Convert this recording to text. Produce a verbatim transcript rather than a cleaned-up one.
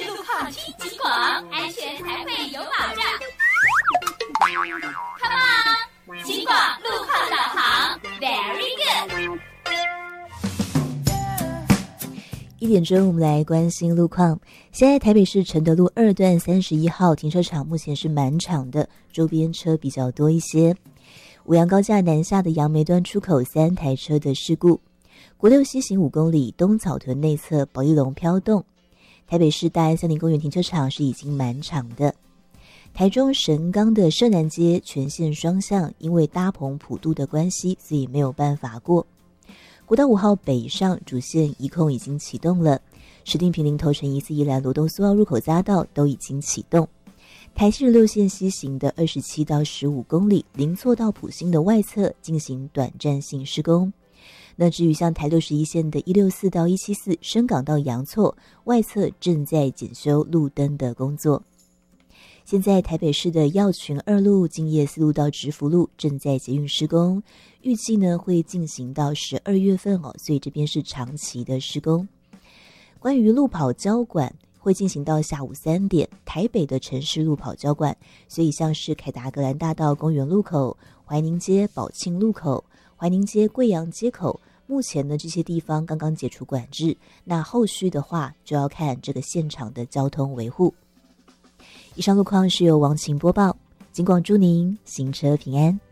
路况听警广，安全才会有保障。Come on， 警广路况导航 ，Very good。 一点钟，我们来关心路况。现在台北市承德路二段三十一号停车场目前是满场的，周边车比较多一些。五杨高架南下的杨梅端出口三台车的事故。国六西行五公里东草屯内侧保利龙飘动。台北市大安森林公园停车场是已经满场的。台中神冈的社南街全线双向，因为搭棚普渡的关系，所以没有办法过。国道五号北上主线移控已经启动了，石碇坪林头城一四一兰罗东苏澳入口匝道都已经启动。台七十六线西行的二十七到十五公里林厝到埔心的外侧进行短暂性施工。那至于像台六十一线的一六四到一七四深港到洋厝外侧正在检修路灯的工作。现在台北市的耀群二路、敬业四路到直福路正在捷运施工，预计呢会进行到十二月份哦，所以这边是长期的施工。关于路跑交管会进行到下午三点，台北的城市路跑交管，所以像是凯达格兰大道公园路口、怀宁街宝庆路口、怀宁街贵阳街口，目前呢这些地方刚刚解除管制，那后续的话就要看这个现场的交通维护。以上路况是由王晴播报，警广祝您行车平安。